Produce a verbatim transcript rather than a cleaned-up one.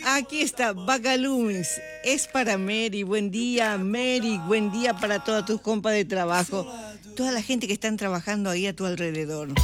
Aquí está, Bagaluns. Es para Mary. Buen día, Mary. Buen día para todas tus compas de trabajo. Toda la gente que están trabajando ahí a tu alrededor.